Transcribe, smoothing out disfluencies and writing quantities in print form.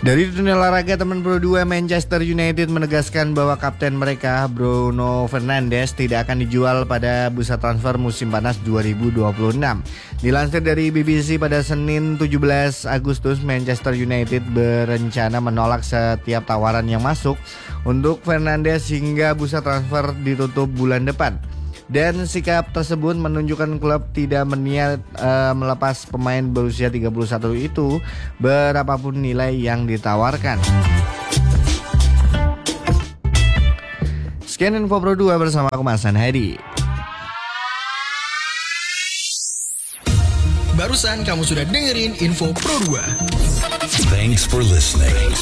Dari dunia olahraga, teman Pro 2 Manchester United menegaskan bahwa kapten mereka Bruno Fernandes tidak akan dijual pada bursa transfer musim panas 2026. Dilansir dari BBC pada Senin 17 Agustus, Manchester United berencana menolak setiap tawaran yang masuk untuk Fernandes hingga bursa transfer ditutup bulan depan. Dan sikap tersebut menunjukkan klub tidak berniat melepas pemain berusia 31 itu berapapun nilai yang ditawarkan. Sekian info Pro 2 bersama aku Mas Hadi. Barusan kamu sudah dengerin info Pro 2. Thanks for listening.